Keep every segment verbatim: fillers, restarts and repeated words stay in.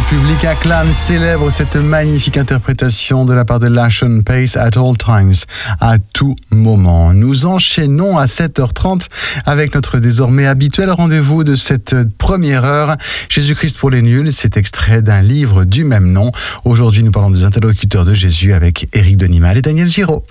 public acclame, célèbre cette magnifique interprétation de la part de Lashon Pace, At All Times, à tout moment. Nous enchaînons à sept heures trente avec notre désormais habituel rendez-vous de cette première heure. Jésus-Christ pour les nuls, c'est extrait d'un livre du même nom. Aujourd'hui, nous parlons des interlocuteurs de Jésus avec Éric Denimal et Daniel Giraud.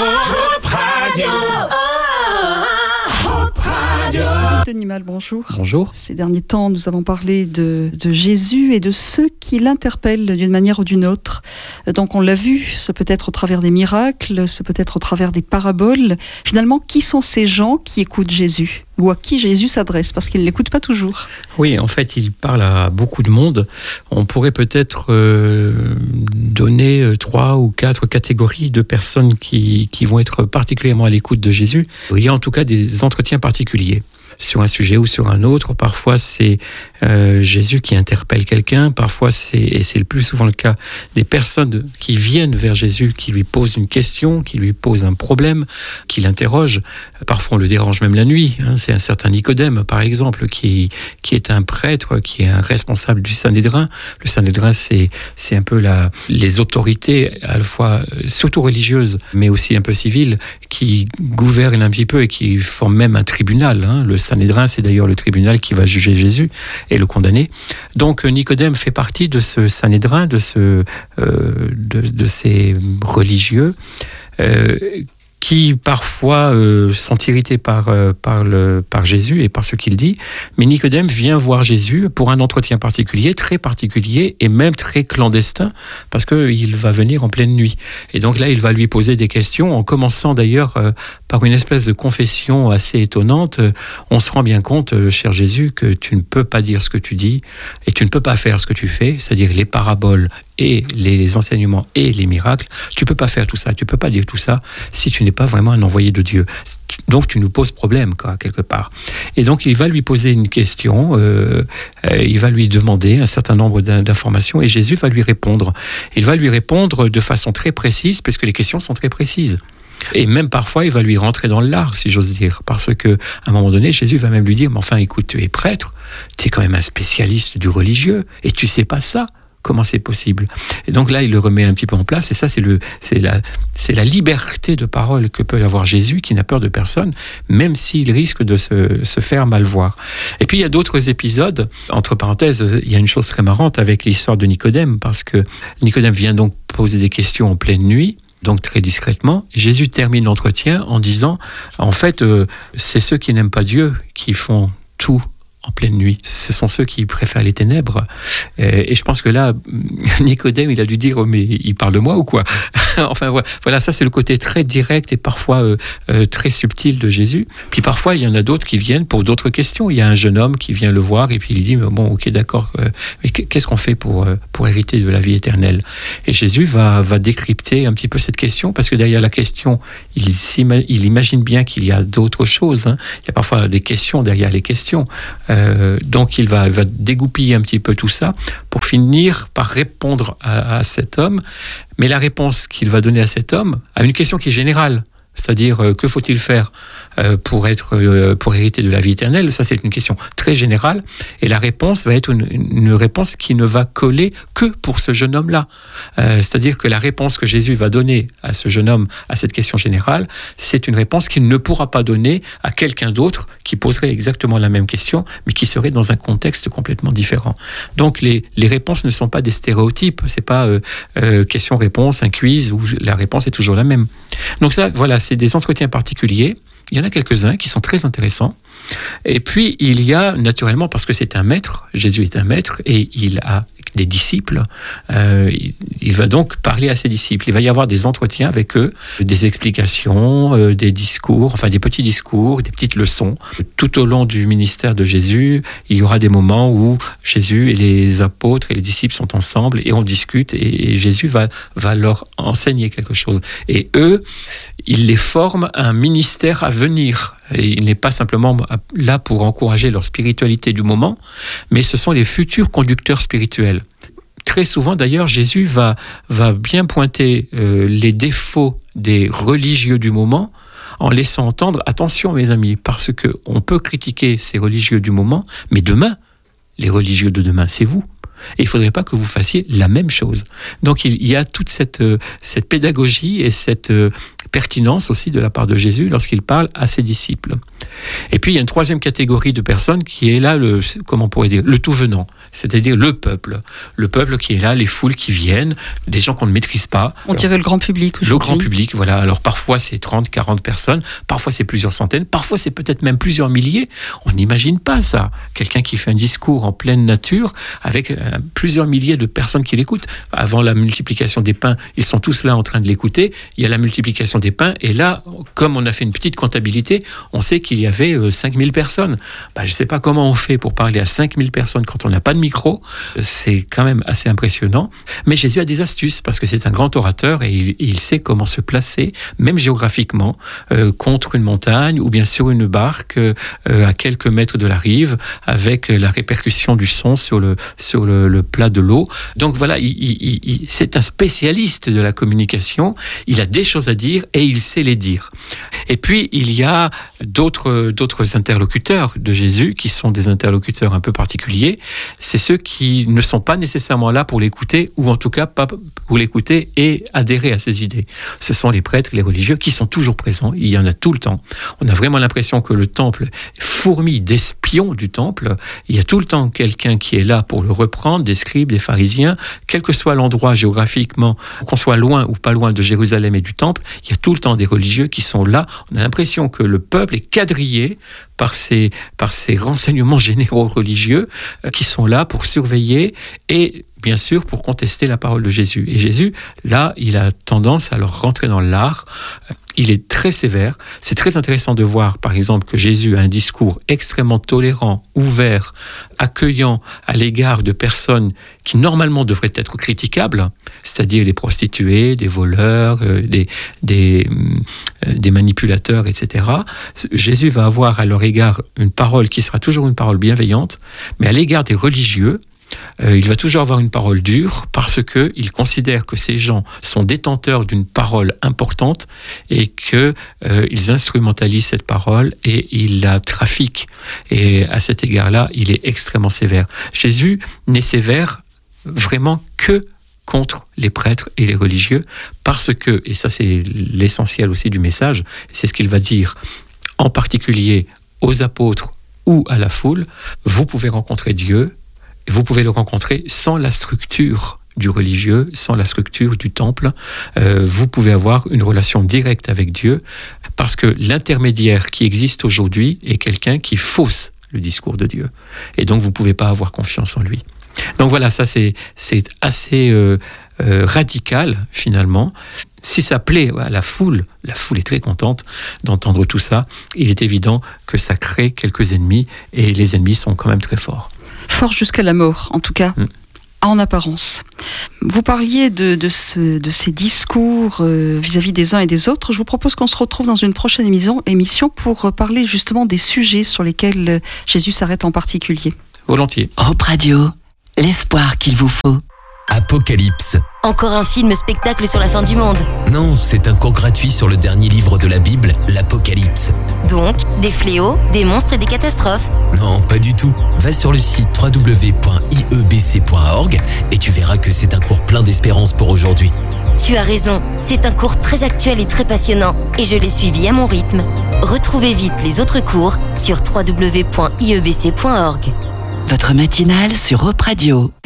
Denimal, bonjour. Bonjour. Ces derniers temps, nous avons parlé de, de Jésus et de ceux qui l'interpellent d'une manière ou d'une autre. Donc on l'a vu, ce peut être au travers des miracles, ce peut être au travers des paraboles. Finalement, qui sont ces gens qui écoutent Jésus ? Ou à qui Jésus s'adresse, parce qu'il ne l'écoute pas toujours. Oui, en fait, il parle à beaucoup de monde. On pourrait peut-être euh, donner trois ou quatre catégories de personnes qui, qui vont être particulièrement à l'écoute de Jésus. Il y a en tout cas des entretiens particuliers sur un sujet ou sur un autre. Parfois, c'est euh, Jésus qui interpelle quelqu'un. Parfois, c'est, et c'est le plus souvent le cas, des personnes qui viennent vers Jésus, qui lui posent une question, qui lui posent un problème, qui l'interrogent. Parfois, on le dérange même la nuit. Hein. C'est un certain Nicodème, par exemple, qui, qui est un prêtre, qui est un responsable du Sanhédrin. Le Sanhédrin, c'est, c'est un peu la, les autorités, à la fois, surtout religieuses, mais aussi un peu civiles, qui gouvernent un petit peu et qui forment même un tribunal. Hein. Le Sanhédrin, c'est d'ailleurs le tribunal qui va juger Jésus et le condamner. Donc Nicodème fait partie de ce Sanhédrin, de, ce, euh, de, de ces religieux, euh, qui parfois euh, sont irrités par, euh, par, le, par Jésus et par ce qu'il dit. Mais Nicodème vient voir Jésus pour un entretien particulier, très particulier et même très clandestin, parce qu'il va venir en pleine nuit. Et donc là, il va lui poser des questions, en commençant d'ailleurs euh, par une espèce de confession assez étonnante. On se rend bien compte, euh, cher Jésus, que tu ne peux pas dire ce que tu dis et tu ne peux pas faire ce que tu fais, c'est-à-dire les paraboles et les enseignements et les miracles. Tu ne peux pas faire tout ça, tu ne peux pas dire tout ça si tu n'es pas vraiment un envoyé de Dieu. Donc tu nous poses problème, quoi, quelque part. Et donc il va lui poser une question, euh, euh, il va lui demander un certain nombre d'informations et Jésus va lui répondre. Il va lui répondre de façon très précise, parce que les questions sont très précises. Et même parfois, il va lui rentrer dans l'art, si j'ose dire, parce qu'à un moment donné, Jésus va même lui dire « Mais enfin, écoute, tu es prêtre, tu es quand même un spécialiste du religieux, et tu sais pas ça. Comment c'est possible ?» Et donc là, il le remet un petit peu en place, et ça, c'est, le, c'est, la, c'est la liberté de parole que peut avoir Jésus, qui n'a peur de personne, même s'il risque de se, se faire mal voir. Et puis, il y a d'autres épisodes. Entre parenthèses, il y a une chose très marrante avec l'histoire de Nicodème, parce que Nicodème vient donc poser des questions en pleine nuit, donc très discrètement. Jésus termine l'entretien en disant, en fait, euh, c'est ceux qui n'aiment pas Dieu qui font tout en pleine nuit. Ce sont ceux qui préfèrent les ténèbres. Et je pense que là, Nicodème, il a dû dire « Mais il parle de moi ou quoi ?» Enfin voilà, ça c'est le côté très direct et parfois euh, euh, très subtil de Jésus. Puis parfois, il y en a d'autres qui viennent pour d'autres questions. Il y a un jeune homme qui vient le voir et puis il dit « Bon, ok, d'accord, euh, mais qu'est-ce qu'on fait pour, euh, pour hériter de la vie éternelle ?» Et Jésus va, va décrypter un petit peu cette question, parce que derrière la question, il, il imagine bien qu'il y a d'autres choses. Hein. Il y a parfois des questions derrière les questions. Euh, donc il va, va dégoupiller un petit peu tout ça pour finir par répondre à, à cet homme. Mais la réponse qu'il va donner à cet homme a une question qui est générale. C'est-à-dire, euh, que faut-il faire euh, pour, être, euh, pour hériter de la vie éternelle ? Ça, c'est une question très générale. Et la réponse va être une, une réponse qui ne va coller que pour ce jeune homme-là. Euh, c'est-à-dire que la réponse que Jésus va donner à ce jeune homme, à cette question générale, c'est une réponse qu'il ne pourra pas donner à quelqu'un d'autre qui poserait exactement la même question, mais qui serait dans un contexte complètement différent. Donc, les, les réponses ne sont pas des stéréotypes. C'est pas euh, euh, question-réponse, un quiz, où la réponse est toujours la même. Donc ça, voilà, c'est des entretiens particuliers. Il y en a quelques-uns qui sont très intéressants. Et puis, il y a, naturellement, parce que c'est un maître, Jésus est un maître, et il a des disciples, euh, il, il va donc parler à ses disciples. Il va y avoir des entretiens avec eux, des explications, euh, des discours, enfin des petits discours, des petites leçons. Tout au long du ministère de Jésus, il y aura des moments où Jésus et les apôtres et les disciples sont ensemble et on discute et, et Jésus va, va leur enseigner quelque chose. Et eux, il les forme à un ministère à venir. Et il n'est pas simplement là pour encourager leur spiritualité du moment, mais ce sont les futurs conducteurs spirituels. Très souvent, d'ailleurs, Jésus va, va bien pointer euh, les défauts des religieux du moment en laissant entendre, attention mes amis, parce qu'on peut critiquer ces religieux du moment, mais demain, les religieux de demain, c'est vous. Et il ne faudrait pas que vous fassiez la même chose. Donc il y a toute cette, cette pédagogie et cette pertinence aussi de la part de Jésus lorsqu'il parle à ses disciples. Et puis il y a une troisième catégorie de personnes qui est là, le, comment on pourrait dire, le tout venant, c'est-à-dire le peuple. Le peuple qui est là, les foules qui viennent, des gens qu'on ne maîtrise pas. On dirait le grand public aujourd'hui. Le grand public, voilà. Alors parfois c'est trente, quarante personnes, parfois c'est plusieurs centaines, parfois c'est peut-être même plusieurs milliers. On n'imagine pas ça. Quelqu'un qui fait un discours en pleine nature avec euh, plusieurs milliers de personnes qui l'écoutent. Avant la multiplication des pains, ils sont tous là en train de l'écouter. Il y a la multiplication des pains et là, comme on a fait une petite comptabilité, on sait qu'il y avait euh, cinq mille personnes. Bah, je ne sais pas comment on fait pour parler à cinq mille personnes quand on n'a pas de micro. C'est quand même assez impressionnant. Mais Jésus a des astuces parce que c'est un grand orateur et il, il sait comment se placer, même géographiquement, euh, contre une montagne ou bien sur une barque euh, à quelques mètres de la rive avec la répercussion du son sur le, sur le, le plat de l'eau. Donc voilà, il, il, il, c'est un spécialiste de la communication. Il a des choses à dire et il sait les dire. Et puis, il y a d'autres, d'autres interlocuteurs de Jésus qui sont des interlocuteurs un peu particuliers. C'est ceux qui ne sont pas nécessairement là pour l'écouter ou en tout cas pas pour l'écouter et adhérer à ses idées. Ce sont les prêtres, les religieux qui sont toujours présents. Il y en a tout le temps. On a vraiment l'impression que le temple fourmille d'espions du temple. Il y a tout le temps quelqu'un qui est là pour le reprendre, des scribes, des pharisiens, quel que soit l'endroit géographiquement, qu'on soit loin ou pas loin de Jérusalem et du temple, il y a tout le temps des religieux qui sont là. On a l'impression que le peuple est quadrillé par ces, par ces renseignements généraux religieux euh, qui sont là pour surveiller et bien sûr pour contester la parole de Jésus. Et Jésus, là, il a tendance à leur rentrer dans l'art. Il est très sévère. C'est très intéressant de voir, par exemple, que Jésus a un discours extrêmement tolérant, ouvert, accueillant à l'égard de personnes qui normalement devraient être critiquables, c'est-à-dire les prostituées, des voleurs, euh, des, des, euh, des manipulateurs, et cetera. Jésus va avoir à leur égard une parole qui sera toujours une parole bienveillante, mais à l'égard des religieux, Euh, il va toujours avoir une parole dure parce qu'il considère que ces gens sont détenteurs d'une parole importante et qu'ils euh, instrumentalisent cette parole et ils la trafiquent. Et à cet égard-là, il est extrêmement sévère. Jésus n'est sévère vraiment que contre les prêtres et les religieux parce que, et ça c'est l'essentiel aussi du message, c'est ce qu'il va dire en particulier aux apôtres ou à la foule, vous pouvez rencontrer Dieu. Vous pouvez le rencontrer sans la structure du religieux, sans la structure du temple. Euh, vous pouvez avoir une relation directe avec Dieu parce que l'intermédiaire qui existe aujourd'hui est quelqu'un qui fausse le discours de Dieu. Et donc, vous ne pouvez pas avoir confiance en lui. Donc voilà, ça c'est, c'est assez euh, euh, radical finalement. Si ça plaît à la foule, la foule est très contente d'entendre tout ça. Il est évident que ça crée quelques ennemis et les ennemis sont quand même très forts. Fort jusqu'à la mort, en tout cas, mmh. en apparence. Vous parliez de, de, ce, de ces discours euh, vis-à-vis des uns et des autres. Je vous propose qu'on se retrouve dans une prochaine émission, émission pour parler justement des sujets sur lesquels Jésus s'arrête en particulier. Volontiers. Europe Radio, l'espoir qu'il vous faut. Apocalypse. Encore un film spectacle sur la fin du monde. Non, c'est un cours gratuit sur le dernier livre de la Bible, l'Apocalypse. Donc, des fléaux, des monstres et des catastrophes. Non, pas du tout. Va sur le site w w w point i e b c point org et tu verras que c'est un cours plein d'espérance pour aujourd'hui. Tu as raison, c'est un cours très actuel et très passionnant et je l'ai suivi à mon rythme. Retrouvez vite les autres cours sur w w w point i e b c point org. Votre matinale sur Europe Radio.